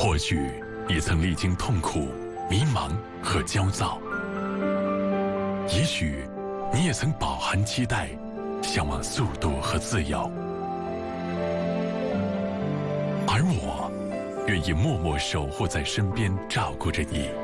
或许你曾历经痛苦、迷茫和焦躁，也许你也曾饱含期待，向往速度和自由。而我愿意默默守护在身边，照顾着你。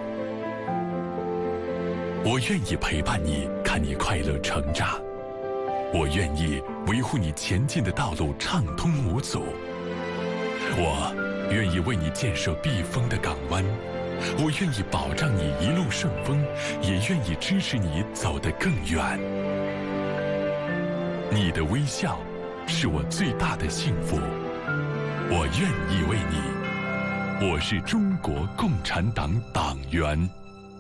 我愿意陪伴你，看你快乐成长。我愿意维护你前进的道路畅通无阻。我愿意为你建设避风的港湾。我愿意保障你一路顺风，也愿意支持你走得更远。你的微笑是我最大的幸福。我愿意为你。我是中国共产党党员。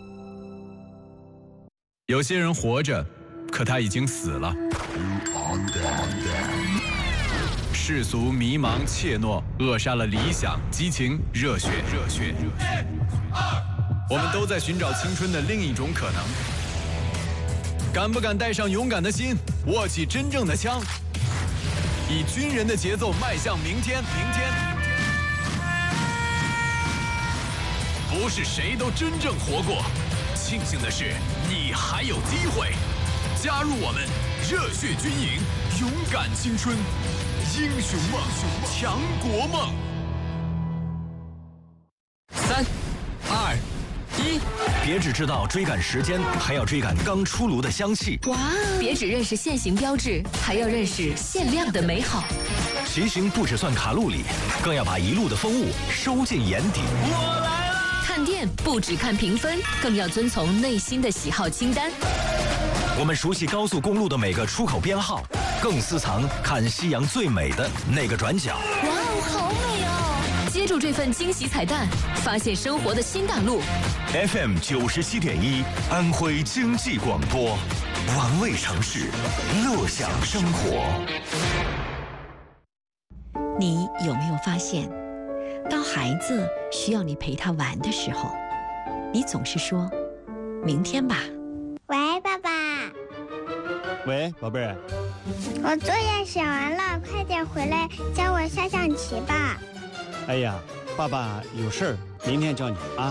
有些人活着，可他已经死了。世俗迷茫怯懦，扼杀了理想、激情、热血。我们都在寻找青春的另一种可能。敢不敢带上勇敢的心，握起真正的枪，以军人的节奏迈向明天。不是谁都真正活过，庆幸的是你还有机会加入我们，热血军营，勇敢青春，英雄梦，强国梦。3、2、1， 别只知道追赶时间，还要追赶刚出炉的香气。 哇！别只认识现行标志，还要认识限量的美好。 骑行不只算卡路里，更要把一路的风物收进眼底。 我来了！ 看店不只看评分，更要遵从内心的喜好清单。 我们熟悉高速公路的每个出口编号，更私藏看夕阳最美的那个转角。 哇哦，好美哦！接住这份惊喜彩蛋，发现生活的新大陆。 FM 97.1，安徽经济广播，玩味城市，乐享生活。 你有没有发现，当孩子需要你陪他玩的时候，你总是说明天吧。 喂，爸爸。 喂，宝贝儿。 我作业写完了，快点回来教我下象棋吧。 哎呀，爸爸有事儿，明天教你啊。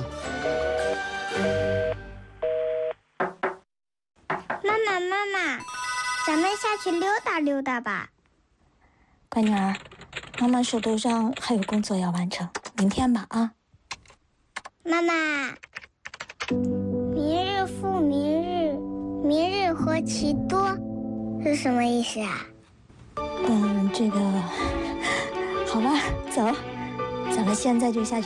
妈妈，咱们下去溜达溜达吧。 乖女儿，妈妈手头上还有工作要完成，明天吧啊。 妈妈，明日复明日，明日何其多，是什么意思啊？ 这个，好吧，走，咱们现在就下去。